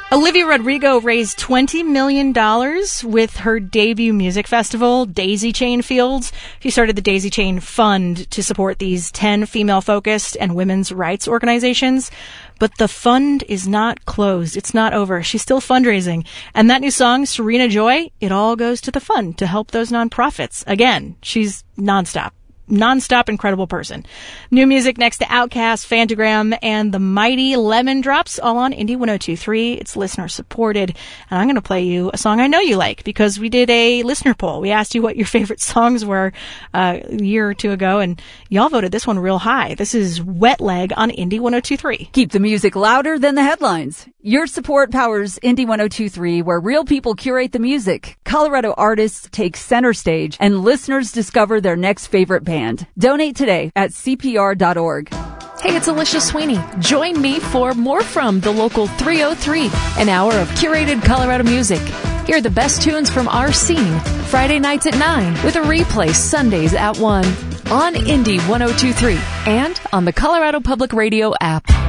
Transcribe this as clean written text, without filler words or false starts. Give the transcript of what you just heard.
Olivia Rodrigo raised $20 million with her debut music festival, Daisy Chain Fields. She started the Daisy Chain Fund to support these 10 female-focused and women's rights organizations. But the fund is not closed. It's not over. She's still fundraising. And that new song, Serena Joy, it all goes to the fund to help those nonprofits. Again, she's nonstop incredible person. New music next to Outkast, Phantogram, and the mighty Lemon Drops, all on Indie 102.3. It's listener supported. And I'm going to play you a song I know you like because we did a listener poll. We asked you what your favorite songs were a year or two ago, and y'all voted this one real high. This is Wet Leg on Indie 102.3. Keep the music louder than the headlines. Your support powers Indie 102.3, where real people curate the music, Colorado artists take center stage, and listeners discover their next favorite band. Donate today at CPR.org. Hey, it's Alicia Sweeney. Join me for More From the Local 303, an hour of curated Colorado music. Hear the best tunes from our scene, Friday nights at 9, with a replay Sundays at 1, on Indie 102.3, and on the Colorado Public Radio app.